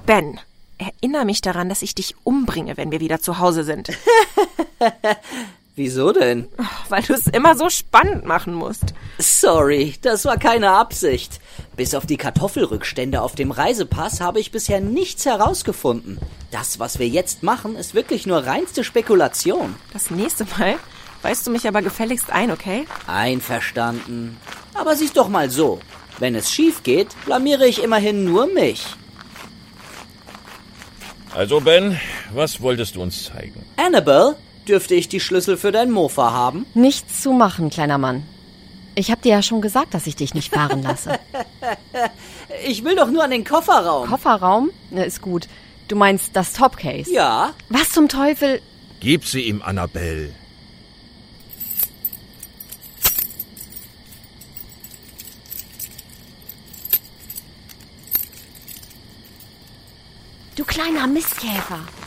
Ben, erinnere mich daran, dass ich dich umbringe, wenn wir wieder zu Hause sind. Wieso denn? Weil du es immer so spannend machen musst. Sorry, das war keine Absicht. Bis auf die Kartoffelrückstände auf dem Reisepass habe ich bisher nichts herausgefunden. Das, was wir jetzt machen, ist wirklich nur reinste Spekulation. Das nächste Mal weist du mich aber gefälligst ein, okay? Einverstanden. Aber sieh's doch mal so. Wenn es schief geht, blamiere ich immerhin nur mich. Also Ben, was wolltest du uns zeigen? Annabelle, dürfte ich die Schlüssel für dein Mofa haben? Nichts zu machen, kleiner Mann. Ich hab dir ja schon gesagt, dass ich dich nicht fahren lasse. Ich will doch nur an den Kofferraum. Kofferraum? Ist gut. Du meinst das Topcase? Ja. Was zum Teufel? Gib sie ihm, Annabelle. Du kleiner Mistkäfer.